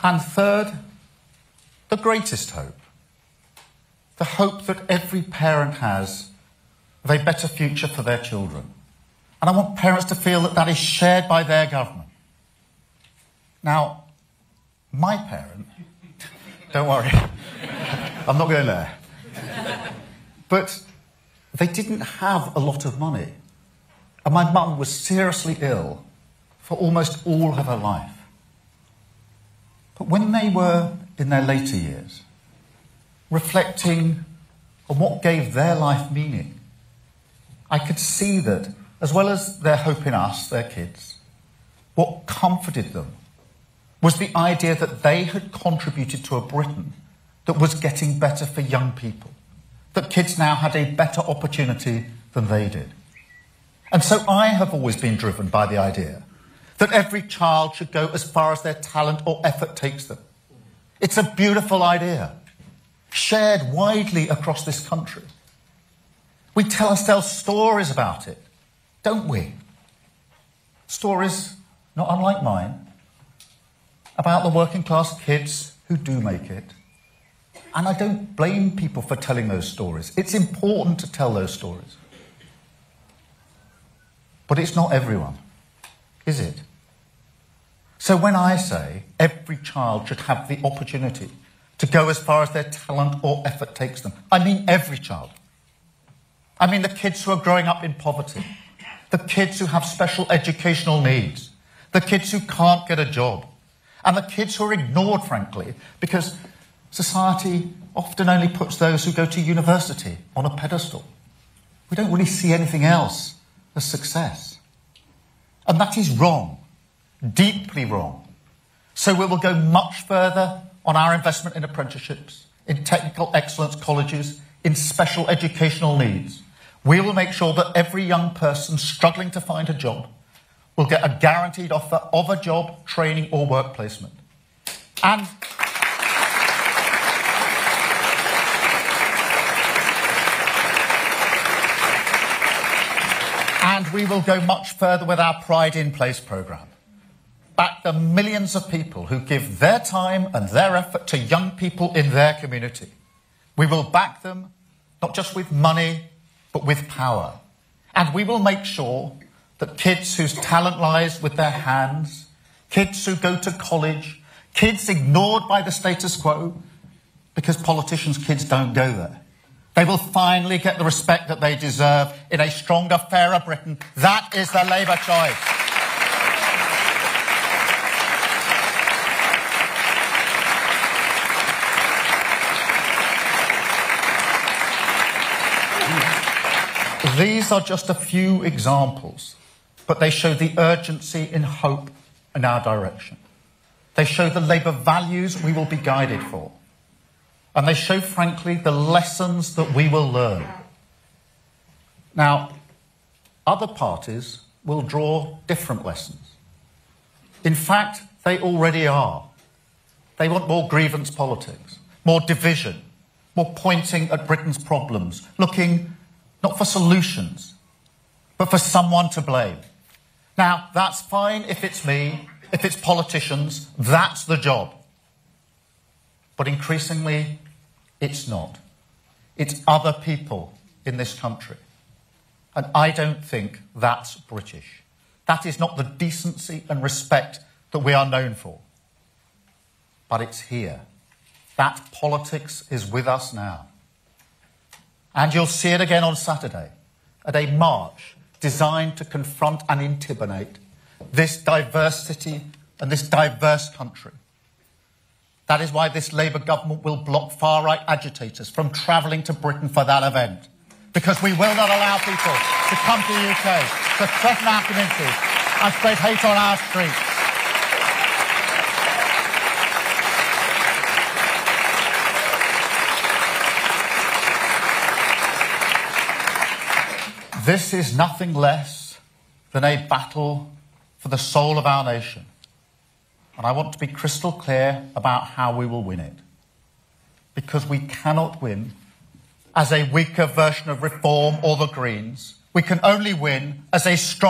And third, the greatest hope. The hope that every parent has of a better future for their children. And I want parents to feel that that is shared by their government. Now, my parent, don't worry, I'm not going there. But they didn't have a lot of money. And my mum was seriously ill for almost all of her life. But when they were in their later years, reflecting on what gave their life meaning, I could see that, as well as their hope in us, their kids, what comforted them was the idea that they had contributed to a Britain that was getting better for young people, that kids now had a better opportunity than they did. And so I have always been driven by the idea that every child should go as far as their talent or effort takes them. It's a beautiful idea, shared widely across this country. We tell ourselves stories about it, don't we? Stories, not unlike mine, about the working class kids who do make it. And I don't blame people for telling those stories. It's important to tell those stories. But it's not everyone, is it? So when I say every child should have the opportunity to go as far as their talent or effort takes them, I mean every child. I mean the kids who are growing up in poverty, the kids who have special educational needs, the kids who can't get a job, and the kids who are ignored, frankly, because society often only puts those who go to university on a pedestal. We don't really see anything else as success. And that is wrong, deeply wrong. So we will go much further on our investment in apprenticeships, in technical excellence colleges, in special educational needs. We will make sure that every young person struggling to find a job will get a guaranteed offer of a job, training or work placement. And we will go much further with our Pride in Place programme. Back the millions of people who give their time and their effort to young people in their community. We will back them, not just with money, but with power. And we will make sure that kids whose talent lies with their hands, kids who go to college, kids ignored by the status quo, because politicians' kids don't go there, they will finally get the respect that they deserve in a stronger, fairer Britain. That is the Labour choice. These are just a few examples, but they show the urgency and hope in our direction. They show the Labour values we will be guided for. And they show, frankly, the lessons that we will learn. Now, other parties will draw different lessons. In fact, they already are. They want more grievance politics, more division, more pointing at Britain's problems, looking not for solutions, but for someone to blame. Now, that's fine if it's me, if it's politicians, that's the job. But increasingly, it's not. It's other people in this country. And I don't think that's British. That is not the decency and respect that we are known for. But it's here. That politics is with us now. And you'll see it again on Saturday at a march designed to confront and intimidate this diversity and this diverse country. That is why this Labour government will block far-right agitators from travelling to Britain for that event. Because we will not allow people to come to the UK, to threaten our communities and spread hate on our streets. This is nothing less than a battle for the soul of our nation. And I want to be crystal clear about how we will win it. Because we cannot win as a weaker version of Reform or the Greens. We can only win as a strong